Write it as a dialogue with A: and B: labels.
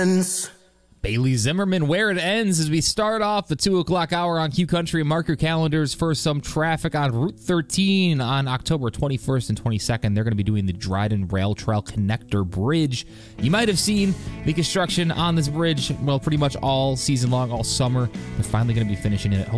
A: ends.
B: Bailey Zimmerman, where it ends as we start off the 2 o'clock hour on Q Country. Mark your calendars for some traffic on Route 13 on October 21st and 22nd. They're going to be doing the Dryden Rail Trail Connector Bridge. You might have seen the construction on this bridge, well, pretty much all season long, all summer. They're finally going to be finishing it